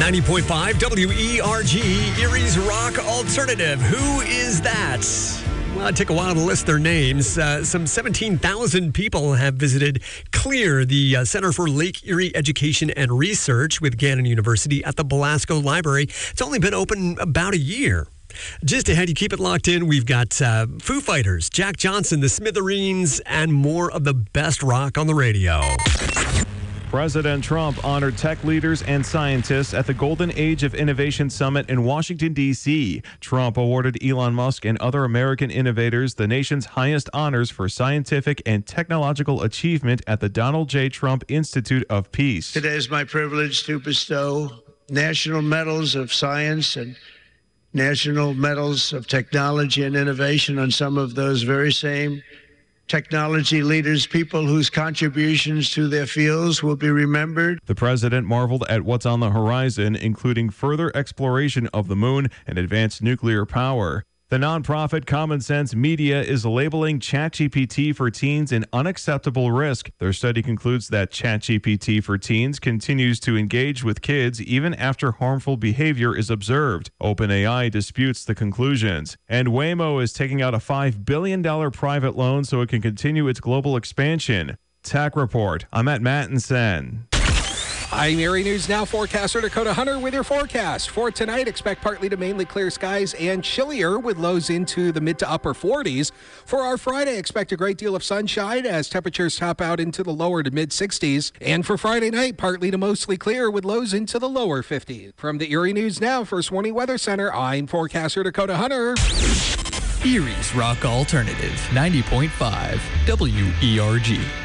90.5 WERG, Erie's Rock Alternative. Who is that? Well, it took a while to list their names. Some 17,000 people have visited CLEAR, the Center for Lake Erie Education and Research with Gannon University at the Belasco Library. It's only been open about a year. Just ahead, you keep it locked in. We've got Foo Fighters, Jack Johnson, the Smithereens, and more of the best rock on the radio. President Trump honored tech leaders and scientists at the Golden Age of Innovation Summit in Washington, D.C. Trump awarded Elon Musk and other American innovators the nation's highest honors for scientific and technological achievement at the Donald J. Trump Institute of Peace. Today is my privilege to bestow national medals of science and national medals of technology and innovation on some of those very same technology leaders, people whose contributions to their fields will be remembered. The president marveled at what's on the horizon, including further exploration of the moon and advanced nuclear power. The nonprofit Common Sense Media is labeling ChatGPT for teens an unacceptable risk. Their study concludes that ChatGPT for teens continues to engage with kids even after harmful behavior is observed. OpenAI disputes the conclusions. And Waymo is taking out a $5 billion private loan so it can continue its global expansion. Tech Report. I'm at Mattinson. I'm Erie News Now forecaster Dakota Hunter with your forecast. For tonight, expect partly to mainly clear skies and chillier with lows into the mid to upper 40s. For our Friday, expect a great deal of sunshine as temperatures top out into the lower to mid 60s. And for Friday night, partly to mostly clear with lows into the lower 50s. From the Erie News Now First Warning Weather Center, I'm forecaster Dakota Hunter. Erie's Rock Alternative, 90.5 WERG.